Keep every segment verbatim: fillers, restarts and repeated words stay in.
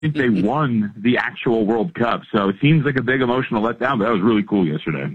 think they won the actual World Cup. So it seems like a big emotional letdown, but that was really cool yesterday.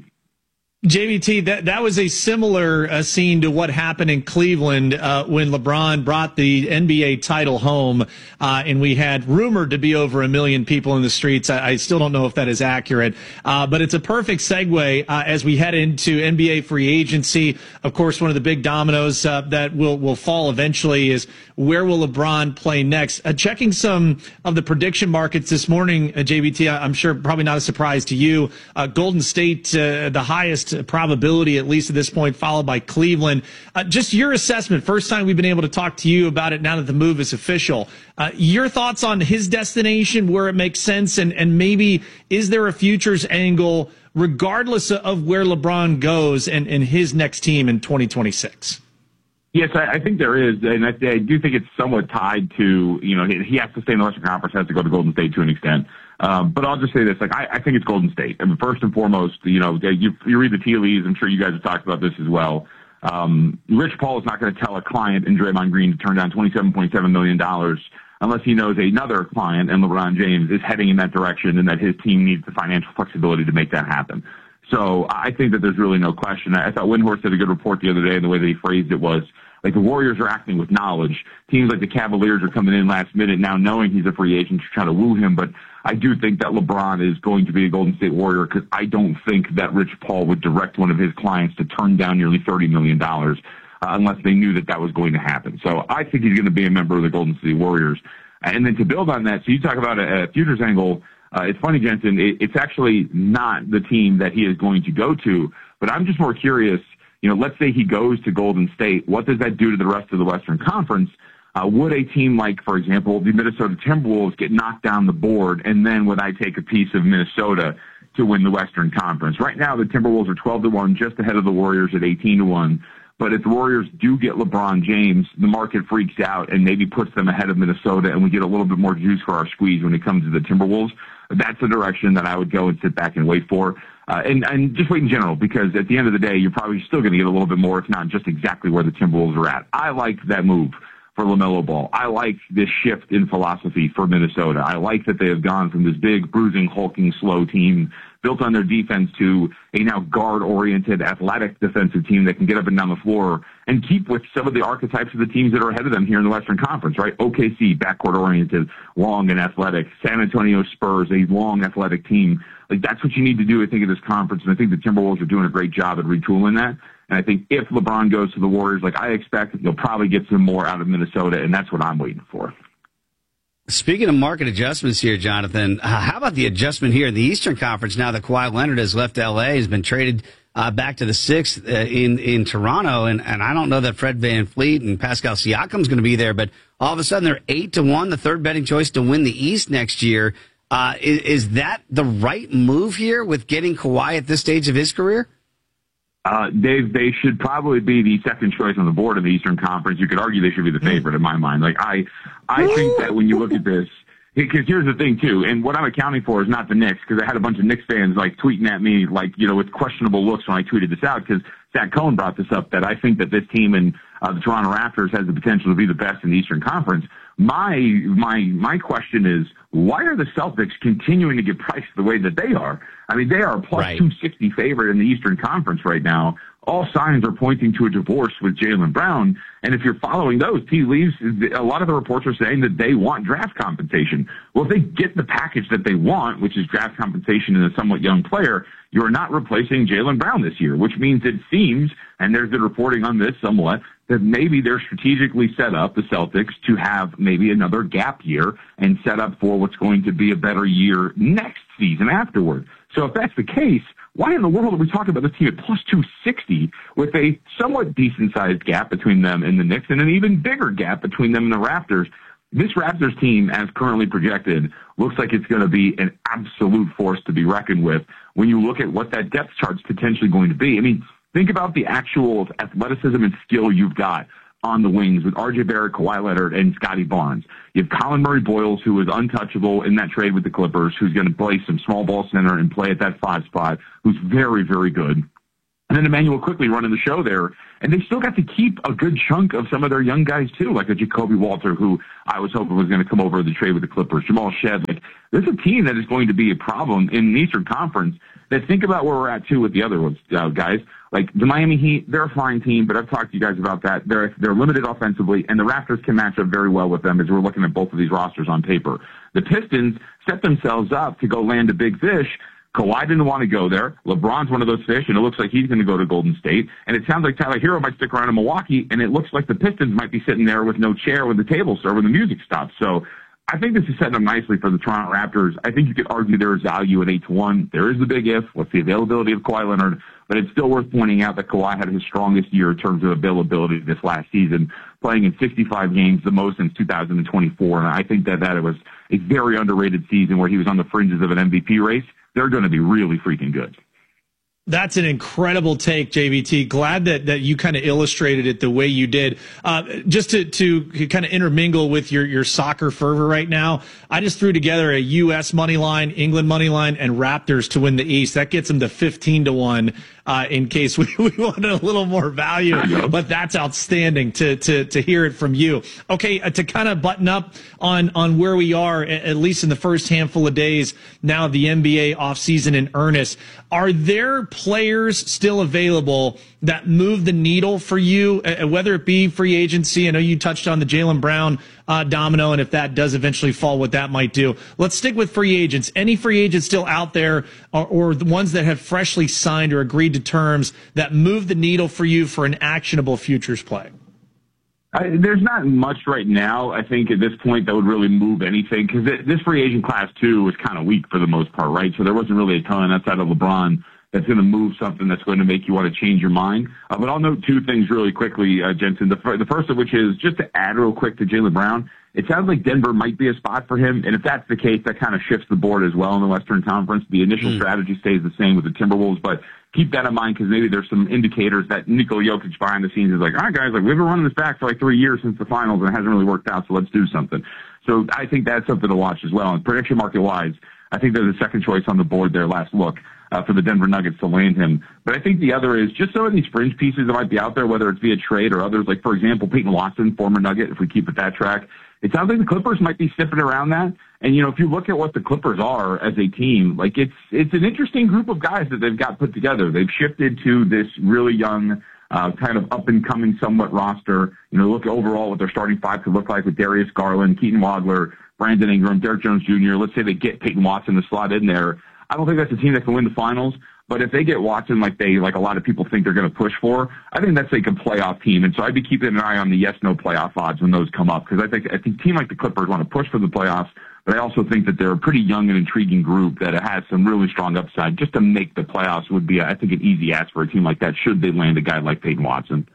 J V T, that, that was a similar uh, scene to what happened in Cleveland uh, when LeBron brought the N B A title home, uh, and we had rumored to be over a million people in the streets. I, I still don't know if that is accurate, uh, but it's a perfect segue uh, as we head into N B A free agency. Of course, one of the big dominoes uh, that will, will fall eventually is where will LeBron play next? Uh, checking some of the prediction markets this morning, uh, J V T, I'm sure probably not a surprise to you. Uh, Golden State, uh, the highest probability, at least at this point, followed by Cleveland. Uh, just your assessment, first time we've been able to talk to you about it now that the move is official. Uh, your thoughts on his destination, where it makes sense, and, and maybe is there a futures angle regardless of where LeBron goes and, and his next team in twenty twenty-six? Yes, I, I think there is, and I, I do think it's somewhat tied to, you know, he, he has to stay in the Western Conference, has to go to Golden State to an extent. Um, but I'll just say this, like, I, I think it's Golden State. I mean, first and foremost, you know, you, you read the tea leaves, I'm sure you guys have talked about this as well. Um, Rich Paul is not going to tell a client in Draymond Green to turn down twenty-seven point seven million dollars unless he knows another client, and LeBron James, is heading in that direction and that his team needs the financial flexibility to make that happen. So I think that there's really no question. I thought Windhorst did a good report the other day, and the way that he phrased it was, like, the Warriors are acting with knowledge. Teams like the Cavaliers are coming in last minute now knowing he's a free agent to try to woo him. But I do think that LeBron is going to be a Golden State Warrior because I don't think that Rich Paul would direct one of his clients to turn down nearly thirty million dollars uh, unless they knew that that was going to happen. So I think he's going to be a member of the Golden State Warriors. And then to build on that, so you talk about a, a futures angle. Uh, it's funny, Jensen, it, it's actually not the team that he is going to go to, but I'm just more curious. You know, let's say he goes to Golden State. What does that do to the rest of the Western Conference? Uh, would a team like, for example, the Minnesota Timberwolves get knocked down the board, and then would I take a piece of Minnesota to win the Western Conference? Right now, the Timberwolves are twelve to one, just ahead of the Warriors at eighteen to one. But if the Warriors do get LeBron James, the market freaks out and maybe puts them ahead of Minnesota, and we get a little bit more juice for our squeeze when it comes to the Timberwolves. That's the direction that I would go and sit back and wait for. Uh, and, and just wait in general, because at the end of the day, you're probably still going to get a little bit more, if not just exactly where the Timberwolves are at. I like that move for LaMelo Ball. I like this shift in philosophy for Minnesota. I like that they have gone from this big, bruising, hulking, slow team built on their defense to a now guard-oriented, athletic defensive team that can get up and down the floor and keep with some of the archetypes of the teams that are ahead of them here in the Western Conference, right? O K C, backcourt-oriented, long and athletic. San Antonio Spurs, a long, athletic team. Like, that's what you need to do, I think, in this conference, and I think the Timberwolves are doing a great job at retooling that. And I think if LeBron goes to the Warriors, like I expect, you'll probably get some more out of Minnesota, and that's what I'm waiting for. Speaking of market adjustments here, Jonathan, uh, how about the adjustment here in the Eastern Conference now that Kawhi Leonard has left L A, has been traded uh, back to the sixth uh, in, in Toronto, and, and I don't know that Fred VanVleet and Pascal Siakam's going to be there, but all of a sudden they're eight to one, the third betting choice to win the East next year. Uh, is, is that the right move here with getting Kawhi at this stage of his career? Uh, they they should probably be the second choice on the board in the Eastern Conference. You could argue they should be the favorite in my mind. Like I, I think that when you look at this, because here's the thing too, and what I'm accounting for is not the Knicks, because I had a bunch of Knicks fans like tweeting at me like, you know, with questionable looks when I tweeted this out, because Zach Cohen brought this up, that I think that this team and uh, the Toronto Raptors has the potential to be the best in the Eastern Conference. My my my question is, why are the Celtics continuing to get priced the way that they are? I mean, they are a plus right. two sixty favorite in the Eastern Conference right now. All signs are pointing to a divorce with Jaylen Brown. And if you're following those tea leaves, a lot of the reports are saying that they want draft compensation. Well, if they get the package that they want, which is draft compensation in a somewhat young player, you're not replacing Jaylen Brown this year, which means it seems, and there's been reporting on this somewhat, that maybe they're strategically set up, the Celtics, to have maybe another gap year and set up for what's going to be a better year next season afterward. So if that's the case, why in the world are we talking about this team at plus two sixty with a somewhat decent-sized gap between them and the Knicks and an even bigger gap between them and the Raptors? This Raptors team, as currently projected, looks like it's going to be an absolute force to be reckoned with when you look at what that depth chart's potentially going to be. I mean, think about the actual athleticism and skill you've got on the wings with R J Barrett, Kawhi Leonard, and Scotty Barnes. You have Colin Murray-Boyles, who was untouchable in that trade with the Clippers, who's going to play some small ball center and play at that five spot, who's very, very good. And then Emmanuel quickly running the show there. And they still got to keep a good chunk of some of their young guys, too, like a Jacoby Walter, who I was hoping was going to come over the trade with the Clippers. Jamal Shed. Like, there's a team that is going to be a problem in the Eastern Conference. That think about where we're at, too, with the other ones, uh, guys. Like, the Miami Heat, they're a fine team, but I've talked to you guys about that. They're, they're limited offensively, and the Raptors can match up very well with them as we're looking at both of these rosters on paper. The Pistons set themselves up to go land a big fish. Kawhi didn't want to go there. LeBron's one of those fish, and it looks like he's going to go to Golden State. And it sounds like Tyler Hero might stick around in Milwaukee, and it looks like the Pistons might be sitting there with no chair with the table serve when the music stops. So I think this is setting up nicely for the Toronto Raptors. I think you could argue there is value at eight to one. There is the big if. What's the availability of Kawhi Leonard? But it's still worth pointing out that Kawhi had his strongest year in terms of availability this last season, playing in sixty-five games, the most since two thousand twenty-four. And I think that, that it was a very underrated season where he was on the fringes of an M V P race. They're going to be really freaking good. That's an incredible take, J V T. Glad that, that you kind of illustrated it the way you did. Uh, just to, to kind of intermingle with your, your soccer fervor right now, I just threw together a U S money line, England money line, and Raptors to win the East. That gets them to fifteen to one. Uh, in case we, we wanted a little more value, but that's outstanding to, to, to hear it from you. Okay. Uh, to kind of button up on, on where we are, at, at least in the first handful of days now, the N B A offseason in earnest. Are there players still available that move the needle for you, uh, whether it be free agency? I know you touched on the Jaylen Brown uh, domino, and if that does eventually fall, what that might do. Let's stick with free agents. Any free agents still out there, or, or the ones that have freshly signed or agreed to terms that move the needle for you for an actionable futures play? I, there's not much right now, I think, at this point that would really move anything, because this free agent class, too, was kind of weak for the most part, right? So there wasn't really a ton outside of LeBron that's going to move something that's going to make you want to change your mind. Uh, but I'll note two things really quickly, uh, Jensen. The, f- the first of which is just to add real quick to Jaylen Brown. It sounds like Denver might be a spot for him, and if that's the case, that kind of shifts the board as well in the Western Conference. The initial mm. strategy stays the same with the Timberwolves, but keep that in mind because maybe there's some indicators that Nikola Jokic behind the scenes is like, all right, guys, like we've been running this back for like three years since the finals and it hasn't really worked out, so let's do something. So I think that's something to watch as well. And prediction market-wise, I think they're the second choice on the board there last look uh, for the Denver Nuggets to land him. But I think the other is just some of these fringe pieces that might be out there, whether it's via trade or others. Like, for example, Peyton Watson, former Nugget, if we keep it that track. It sounds like the Clippers might be sniffing around that. And, you know, if you look at what the Clippers are as a team, like it's it's an interesting group of guys that they've got put together. They've shifted to this really young, uh, kind of up-and-coming somewhat roster. You know, look overall what their starting five could look like with Darius Garland, Keaton Wadler, Brandon Ingram, Derrick Jones Junior Let's say they get Peyton Watson to slot in there. I don't think that's a team that can win the finals. But if they get Watson like they, like a lot of people think they're going to push for, I think that's like a playoff team. And so I'd be keeping an eye on the yes-no playoff odds when those come up. Because I think, I think a team like the Clippers want to push for the playoffs, but I also think that they're a pretty young and intriguing group that has some really strong upside. Just to make the playoffs would be, I think, an easy ask for a team like that should they land a guy like Peyton Watson.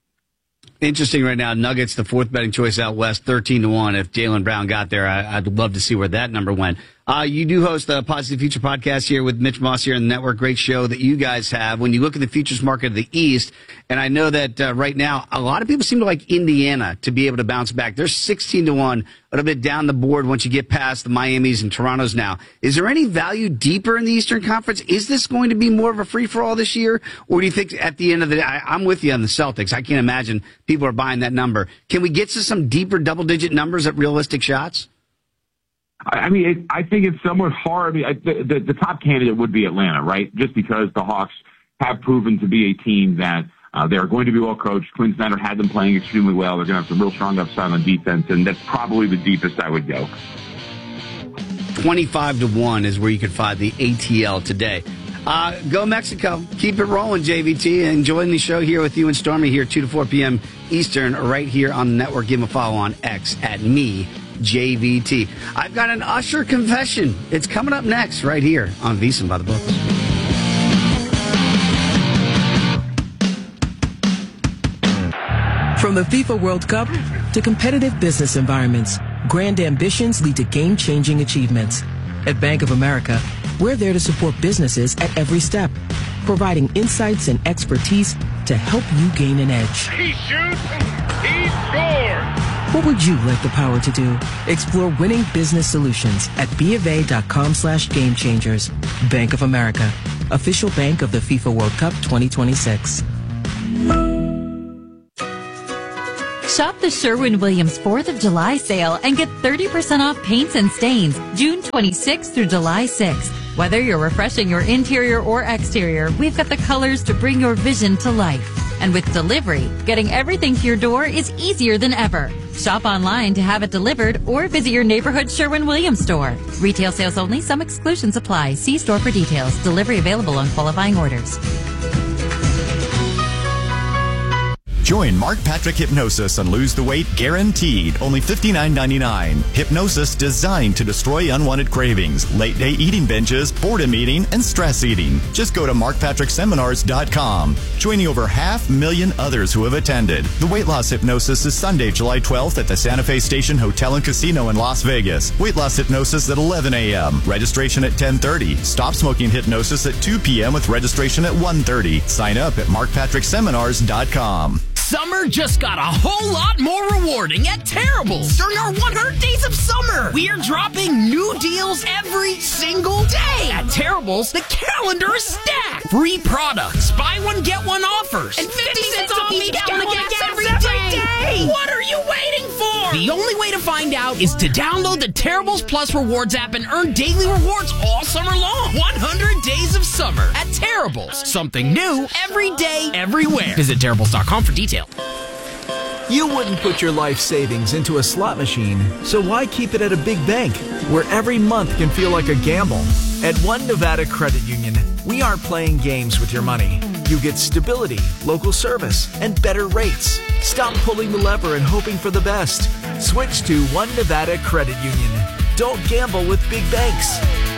Interesting right now. Nuggets, the fourth betting choice out west, thirteen to one. If Jaylen Brown got there, I, I'd love to see where that number went. Uh, you do host a Positive Future podcast here with Mitch Moss here on the network. Great show that you guys have. When you look at the futures market of the East, and I know that uh, right now a lot of people seem to like Indiana to be able to bounce back. They're sixteen to one, a little bit down the board once you get past the Miamis and Torontos now. Is there any value deeper in the Eastern Conference? Is this going to be more of a free-for-all this year? Or do you think at the end of the day, I, I'm with you on the Celtics. I can't imagine people are buying that number. Can we get to some deeper double-digit numbers at realistic shots? I mean, it, I think it's somewhat hard. I mean, I, the, the, the top candidate would be Atlanta, right? Just because the Hawks have proven to be a team that uh, they are going to be well coached. Quinn Snyder had them playing extremely well. They're going to have some real strong upside on defense, and that's probably the deepest I would go. twenty-five to one is where you could find the A T L today. Uh, go Mexico. Keep it rolling, J V T. Enjoying the show here with you and Stormy here two to four p.m. Eastern right here on the network. Give him a follow on X at me. J V T. I've got an Usher confession. It's coming up next right here on VSiN by the Books. From the FIFA World Cup to competitive business environments, grand ambitions lead to game-changing achievements. At Bank of America, we're there to support businesses at every step, providing insights and expertise to help you gain an edge. He shoots, he scores! What would you like the power to do? Explore winning business solutions at B of A dot com slash game changers. Bank of America. official bank of the FIFA World Cup twenty twenty-six. Shop the Sherwin-Williams fourth of July sale and get thirty percent off paints and stains June twenty-sixth through July sixth. Whether you're refreshing your interior or exterior, we've got the colors to bring your vision to life. And with delivery, getting everything to your door is easier than ever. Shop online to have it delivered or visit your neighborhood Sherwin-Williams store. Retail sales only. Some exclusions apply. See store for details. Delivery available on qualifying orders. Join Mark Patrick Hypnosis and lose the weight guaranteed. Only fifty-nine ninety-nine. Hypnosis designed to destroy unwanted cravings, late day eating binges, boredom eating, and stress eating. Just go to mark patrick seminars dot com. Joining over half million others who have attended. The weight loss hypnosis is Sunday, July twelfth at the Santa Fe Station Hotel and Casino in Las Vegas. Weight loss hypnosis at eleven a.m. Registration at ten thirty. Stop smoking hypnosis at two p.m. with registration at one thirty. Sign up at mark patrick seminars dot com. Summer just got a whole lot more rewarding at Terrible's. During our one hundred days of summer, we are dropping new deals every single day. At Terrible's, the calendar is stacked. Free products, buy one, get one offers, and fifty cents off each gallon of gas every day. What are you waiting for? The only way to find out is to download the Terrible's Plus Rewards app and earn daily rewards all summer long. one hundred days of summer at Terrible's. Something new every day, everywhere. Visit Terrible's dot com for details. You wouldn't put your life savings into a slot machine, so why keep it at a big bank, where every month can feel like a gamble? At One Nevada Credit Union, we aren't playing games with your money. You get stability, local service, and better rates. Stop pulling the lever and hoping for the best. Switch to One Nevada Credit Union. Don't gamble with big banks.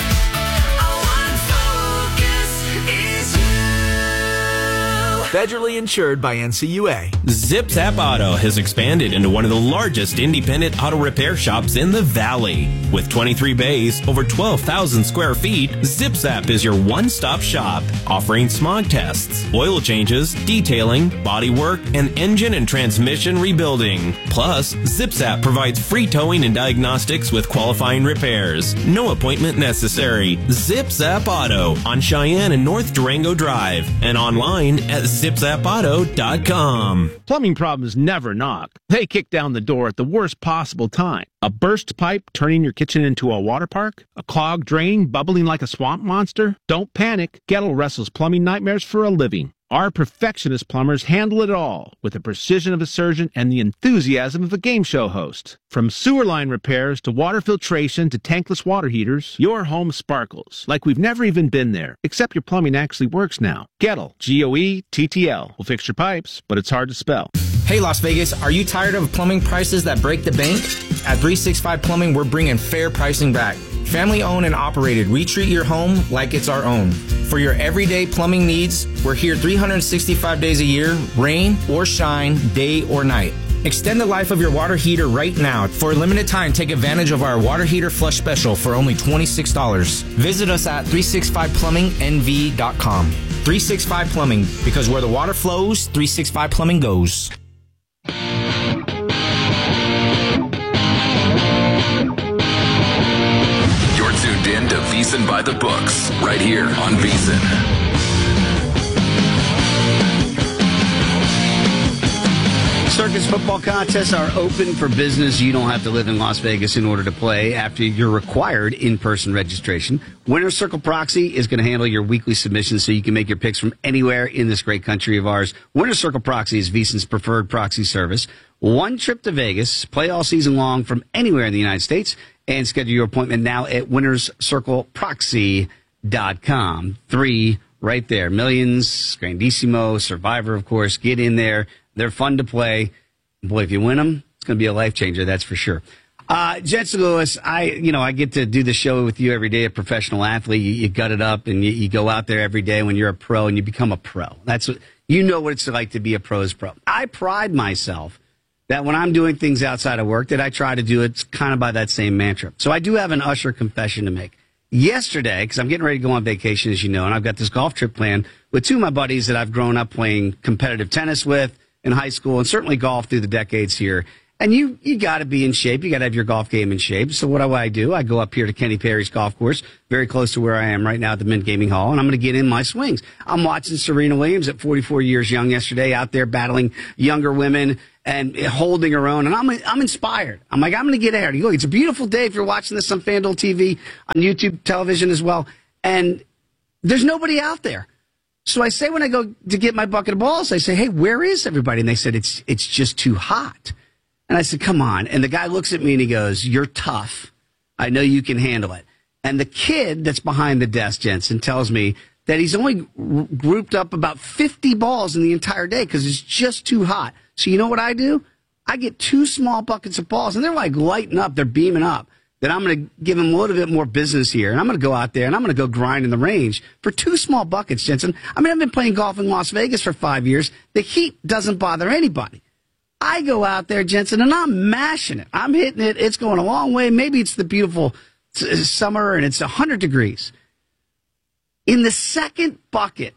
Federally insured by N C U A. ZipZap Auto has expanded into one of the largest independent auto repair shops in the Valley. With twenty-three bays, over twelve thousand square feet, ZipZap is your one-stop shop, offering smog tests, oil changes, detailing, body work, and engine and transmission rebuilding. Plus, ZipZap provides free towing and diagnostics with qualifying repairs. No appointment necessary. ZipZap Auto on Cheyenne and North Durango Drive and online at zip zap auto dot com. Plumbing problems never knock. They kick down the door at the worst possible time. A burst pipe turning your kitchen into a water park? A clogged drain bubbling like a swamp monster? Don't panic. Gettle wrestles plumbing nightmares for a living. Our perfectionist plumbers handle it all with the precision of a surgeon and the enthusiasm of a game show host. From sewer line repairs to water filtration to tankless water heaters, your home sparkles like we've never even been there, except your plumbing actually works now. Gettle, G O E T T L, will fix your pipes, but it's hard to spell. Hey Las Vegas, are you tired of plumbing prices that break the bank? At three sixty-five Plumbing, we're bringing fair pricing back. Family owned and operated, we treat your home like it's our own. For your everyday plumbing needs, we're here three hundred sixty-five days a year, rain or shine, day or night. Extend the life of your water heater right now. For a limited time, take advantage of our water heater flush special for only twenty-six dollars. Visit us at three sixty-five plumbing N V dot com. three sixty-five Plumbing, because where the water flows, three sixty-five Plumbing goes. Tuned in to VEASAN by the Books, right here on VEASAN. Circus football contests are open for business. You don't have to live in Las Vegas in order to play after your required in-person registration. Winner's Circle Proxy is going to handle your weekly submissions so you can make your picks from anywhere in this great country of ours. Winner's Circle Proxy is VEASAN's preferred proxy service. One trip to Vegas, play all season long from anywhere in the United States, and schedule your appointment now at winners circle proxy dot com. Three right there. Millions, Grandissimo, Survivor, of course. Get in there. They're fun to play. Boy, if you win them, it's going to be a life changer, that's for sure. Uh, Jetson Lewis, I, you know, I get to do the show with you every day, a professional athlete. You, you gut it up and you, you go out there every day when you're a pro and you become a pro. That's what, you know what it's like to be a pro's pro. I pride myself that when I'm doing things outside of work, that I try to do it kind of by that same mantra. So I do have an Usher confession to make. Yesterday, because I'm getting ready to go on vacation, as you know, and I've got this golf trip planned with two of my buddies that I've grown up playing competitive tennis with in high school and certainly golf through the decades here. And you you got to be in shape. You got to have your golf game in shape. So what do I do? I go up here to Kenny Perry's golf course, very close to where I am right now at the Mint Gaming Hall, and I'm going to get in my swings. I'm watching Serena Williams at forty-four years young yesterday out there battling younger women and holding her own, and I'm I'm inspired. I'm like, I'm going to get there. Look, it's a beautiful day if you're watching this on FanDuel T V, on YouTube television as well, and there's nobody out there. So I say when I go to get my bucket of balls, I say, hey, where is everybody? And they said, it's it's just too hot. And I said, come on. And the guy looks at me and he goes, you're tough. I know you can handle it. And the kid that's behind the desk, Jensen, tells me that he's only r- grouped up about fifty balls in the entire day because it's just too hot. So you know what I do? I get two small buckets of balls, and they're like lighting up. They're beaming up. Then I'm going to give them a little bit more business here, and I'm going to go out there, and I'm going to go grind in the range for two small buckets, Jensen. I mean, I've been playing golf in Las Vegas for five years. The heat doesn't bother anybody. I go out there, Jensen, and I'm mashing it. I'm hitting it. It's going a long way. Maybe it's the beautiful summer, and it's one hundred degrees. In the second bucket,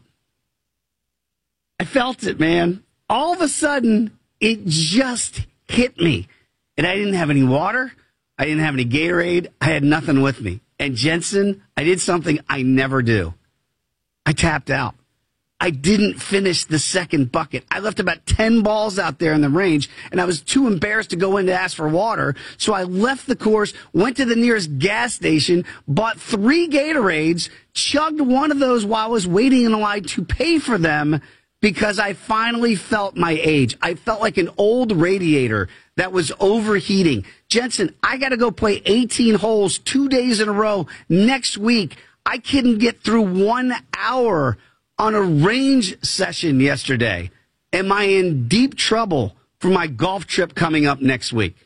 I felt it, man. All of a sudden, it just hit me. And I didn't have any water. I didn't have any Gatorade. I had nothing with me. And Jensen, I did something I never do. I tapped out. I didn't finish the second bucket. I left about ten balls out there in the range, and I was too embarrassed to go in to ask for water. So I left the course, went to the nearest gas station, bought three Gatorades, chugged one of those while I was waiting in line to pay for them, because I finally felt my age. I felt like an old radiator that was overheating. Jensen, I got to go play eighteen holes two days in a row next week. I couldn't get through one hour on a range session yesterday. Am I in deep trouble for my golf trip coming up next week?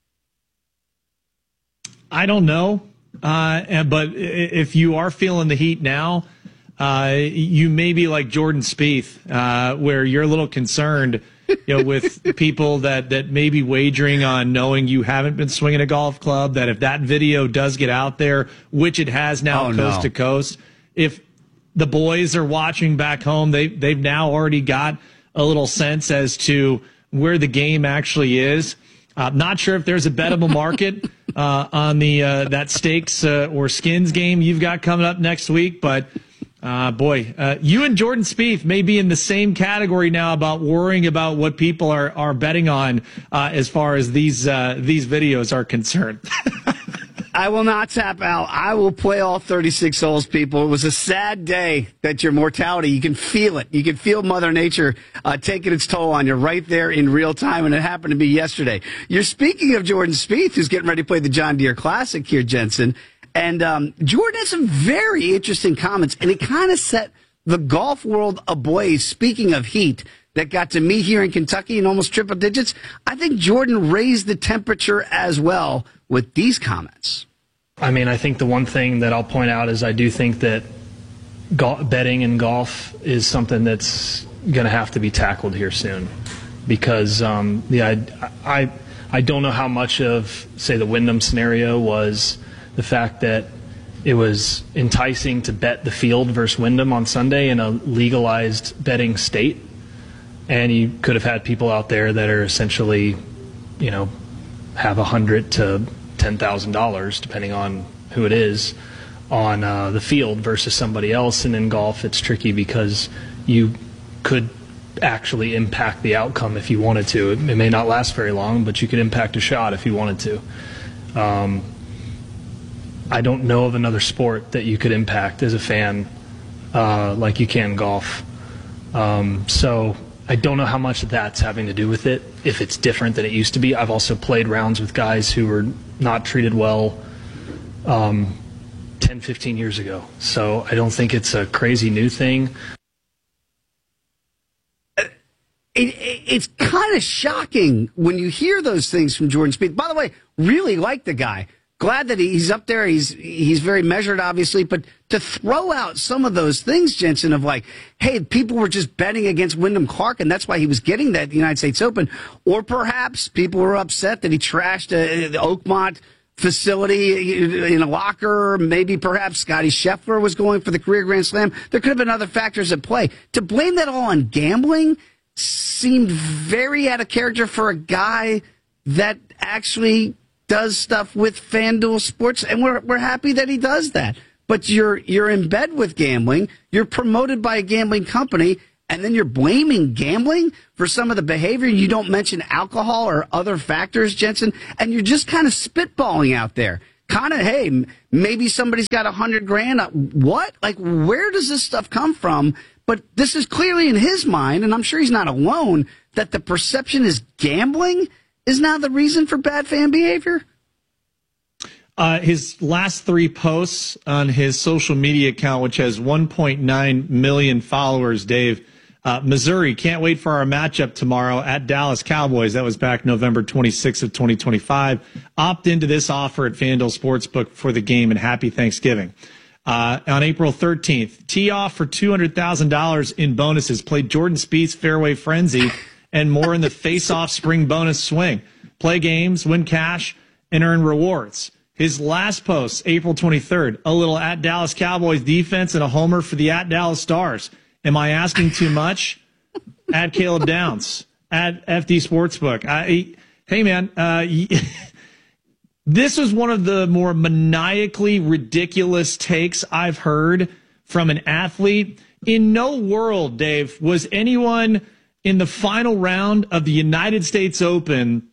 I don't know. Uh, but if you are feeling the heat now, Uh, you may be like Jordan Spieth, uh, where you're a little concerned, you know, with people that, that may be wagering on knowing you haven't been swinging a golf club, that if that video does get out there, which it has now oh, coast no. to coast, if the boys are watching back home, they, they've now already got a little sense as to where the game actually is. Uh, not sure if there's a bettable market uh, on the uh, that stakes uh, or skins game you've got coming up next week, but Uh, boy, uh, you and Jordan Spieth may be in the same category now about worrying about what people are, are betting on uh, as far as these uh, these videos are concerned. I will not tap out. I will play all thirty-six holes, people. It was a sad day that your mortality, you can feel it. You can feel Mother Nature uh, taking its toll on you right there in real time, and it happened to be yesterday. You're speaking of Jordan Spieth, who's getting ready to play the John Deere Classic here, Jensen. And um, Jordan had some very interesting comments, and it kind of set the golf world ablaze. Speaking of heat that got to me here in Kentucky in almost triple digits, I think Jordan raised the temperature as well with these comments. I mean, I think the one thing that I'll point out is I do think that go- betting in golf is something that's going to have to be tackled here soon, because um, yeah, I, I I don't know how much of, say, the Wyndham scenario was the fact that it was enticing to bet the field versus Wyndham on Sunday in a legalized betting state. And you could have had people out there that are essentially, you know, have one hundred thousand to ten thousand dollars, depending on who it is, on uh, the field versus somebody else. And in golf, it's tricky because you could actually impact the outcome if you wanted to. It, it may not last very long, but you could impact a shot if you wanted to. Um, I don't know of another sport that you could impact as a fan uh, like you can golf. Um, so I don't know how much of that's having to do with it, if it's different than it used to be. I've also played rounds with guys who were not treated well um, ten, fifteen years ago. So I don't think it's a crazy new thing. It, it, it's kind of shocking when you hear those things from Jordan Spieth. By the way, really like the guy. Glad that he's up there. He's he's very measured, obviously. But to throw out some of those things, Jensen, of like, hey, people were just betting against Wyndham Clark, and that's why he was getting that United States Open. Or perhaps people were upset that he trashed uh, the Oakmont facility in a locker. Maybe perhaps Scotty Scheffler was going for the career Grand Slam. There could have been other factors at play. To blame that all on gambling seemed very out of character for a guy that actually does stuff with FanDuel Sports, and we're we're happy that he does that. But you're you're in bed with gambling, you're promoted by a gambling company, and then you're blaming gambling for some of the behavior. You don't mention alcohol or other factors, Jensen, and you're just kind of spitballing out there. Kind of, hey, maybe somebody's got a hundred grand. What? Like, where does this stuff come from? But this is clearly in his mind, and I'm sure he's not alone, that the perception is gambling is now the reason for bad fan behavior. Uh, his last three posts on his social media account, which has one point nine million followers, Dave, uh, Missouri, can't wait for our matchup tomorrow at Dallas Cowboys. That was back November twenty-sixth of twenty twenty-five. Opt into this offer at FanDuel Sportsbook for the game, and happy Thanksgiving. Uh, on April thirteenth, tee off for two hundred thousand dollars in bonuses. Play Jordan Spieth's Fairway Frenzy and more in the face-off spring bonus swing. Play games, win cash, and earn rewards. His last post, April twenty-third, a little at Dallas Cowboys defense and a homer for the at Dallas Stars. Am I asking too much? At Caleb Downs, at F D Sportsbook. I, hey, man, uh, this was one of the more maniacally ridiculous takes I've heard from an athlete. In no world, Dave, was anyone in the final round of the United States Open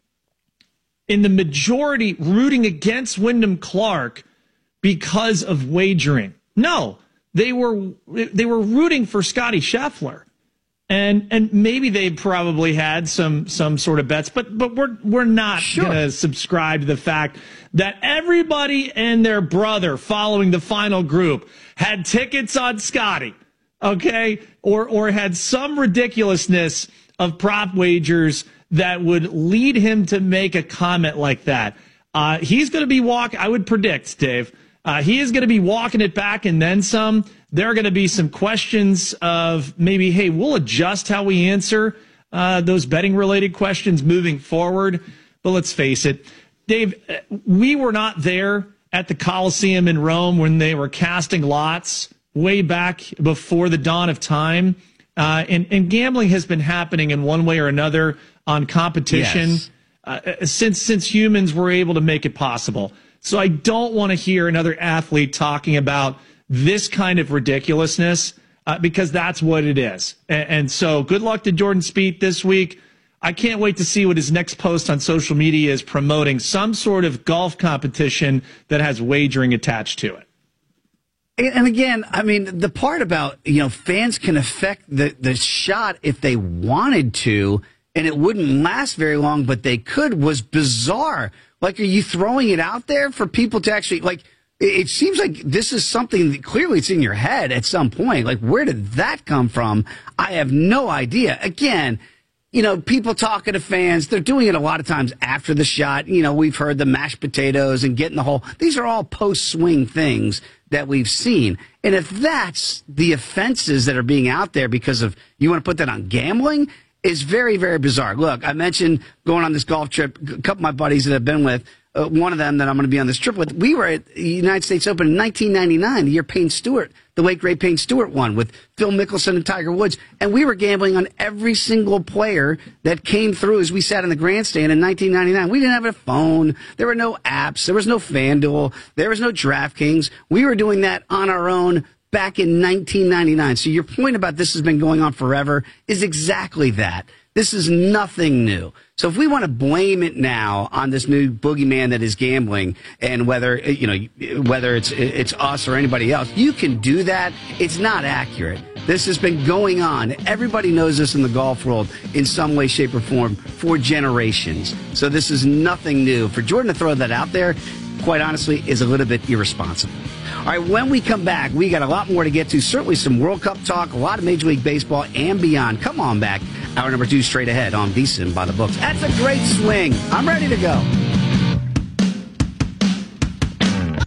in the majority rooting against Wyndham Clark because of wagering. No, they were they were rooting for Scottie Scheffler. And and maybe they probably had some some sort of bets, but but we're we're not sure. going to subscribe to the fact that everybody and their brother following the final group had tickets on Scottie, okay? Or or had some ridiculousness of prop wagers that would lead him to make a comment like that. Uh, he's going to be walk. I would predict, Dave, uh, he is going to be walking it back and then some. There are going to be some questions of maybe, hey, we'll adjust how we answer uh, those betting-related questions moving forward. But let's face it, Dave, we were not there at the Colosseum in Rome when they were casting lots way back before the dawn of time. Uh, and, and gambling has been happening in one way or another on competition yes. uh, since since humans were able to make it possible. So I don't want to hear another athlete talking about this kind of ridiculousness uh, because that's what it is. And, and so good luck to Jordan Spieth this week. I can't wait to see what his next post on social media is, promoting some sort of golf competition that has wagering attached to it. And again, I mean, the part about, you know, fans can affect the, the shot if they wanted to, and it wouldn't last very long, but they could, was bizarre. Like, are you throwing it out there for people to actually, like, it seems like this is something that clearly it's in your head at some point. Like, where did that come from? I have no idea. Again, you know, people talking to fans, they're doing it a lot of times after the shot. You know, we've heard the mashed potatoes and getting the whole, these are all post-swing things that we've seen. And if that's the offenses that are being out there because of, you want to put that on gambling, is very, very bizarre. Look, I mentioned going on this golf trip, a couple of my buddies that I've been with, uh, one of them that I'm going to be on this trip with, we were at the United States Open in nineteen ninety-nine, the year Payne Stewart, the late great Payne Stewart won with Phil Mickelson and Tiger Woods. And we were gambling on every single player that came through as we sat in the grandstand in nineteen ninety-nine. We didn't have a phone. There were no apps. There was no FanDuel. There was no DraftKings. We were doing that on our own back in nineteen ninety-nine. So your point about this has been going on forever is exactly that. This is nothing new. So if we want to blame it now on this new boogeyman that is gambling, and whether, you know, whether it's it's us or anybody else, you can do that. It's not accurate. This has been going on. Everybody knows this in the golf world in some way, shape, or form for generations. So this is nothing new. For Jordan to throw that out there, quite honestly, is a little bit irresponsible. All right, when we come back, we got a lot more to get to. Certainly some World Cup talk, a lot of Major League Baseball and beyond. Come on back. Hour number two straight ahead on VSiN by the Books. That's a great swing. I'm ready to go.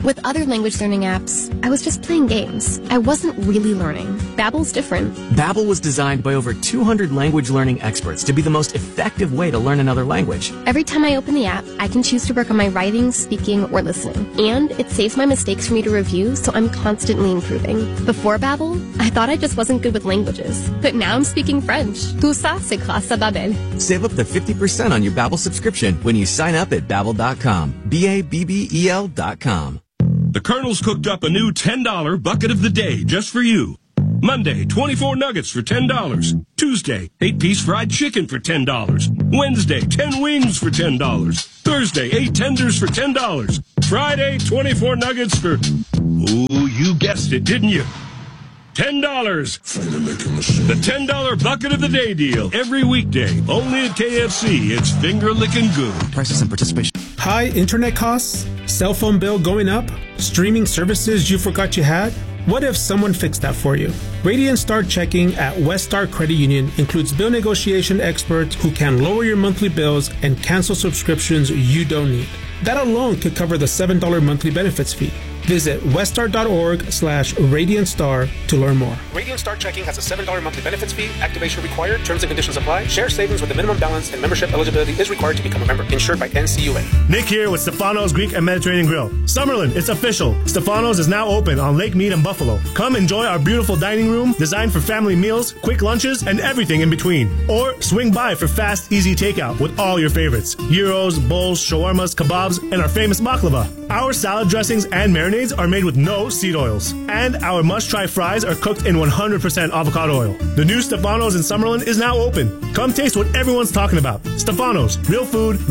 With other language learning apps, I was just playing games. I wasn't really learning. Babbel's different. Babbel was designed by over two hundred language learning experts to be the most effective way to learn another language. Every time I open the app, I can choose to work on my writing, speaking, or listening. And it saves my mistakes for me to review, so I'm constantly improving. Before Babbel, I thought I just wasn't good with languages. But now I'm speaking French. Tout ça, c'est grâce à Babbel. Save up to fifty percent on your Babbel subscription when you sign up at Babbel dot com. B A B B E L dot com. The Colonel's cooked up a new ten dollar bucket of the day just for you. Monday, twenty-four nuggets for ten dollars. Tuesday, eight piece fried chicken for ten dollars. Wednesday, ten wings for ten dollars. Thursday, eight tenders for ten dollars. Friday, twenty-four nuggets for, ooh, you guessed it, didn't you? ten dollars. The ten dollar bucket of the day deal. Every weekday, only at K F C. It's finger licking good. Prices and participation. High internet costs? Cell phone bill going up? Streaming services you forgot you had? What if someone fixed that for you? Radiant Star Checking at West Star Credit Union includes bill negotiation experts who can lower your monthly bills and cancel subscriptions you don't need. That alone could cover the seven dollar monthly benefits fee. Visit weststar.org slash Radiant Star to learn more. Radiant Star Checking has a seven dollar monthly benefits fee. Activation required. Terms and conditions apply. Share savings with a minimum balance and membership eligibility is required to become a member. Insured by N C U A. Nick here with Stefano's Greek and Mediterranean Grill. Summerlin, it's official. Stefano's is now open on Lake Mead and Buffalo. Come enjoy our beautiful dining room designed for family meals, quick lunches, and everything in between. Or swing by for fast, easy takeout with all your favorites. Gyros, bowls, shawarmas, kebabs, and our famous baklava. Our salad dressings and marinades are made with no seed oils. And our must-try fries are cooked in one hundred percent avocado oil. The new Stefano's in Summerlin is now open. Come taste what everyone's talking about. Stefano's, real food,